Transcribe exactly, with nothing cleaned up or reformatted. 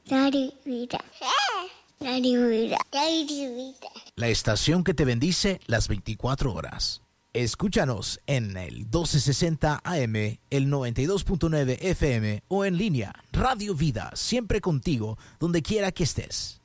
Radio Vida. Radio Vida. Radio Vida. La estación que te bendice las veinticuatro horas. Escúchanos en el doce sesenta A M, el noventa y dos punto nueve F M o en línea. Radio Vida, siempre contigo, donde quiera que estés.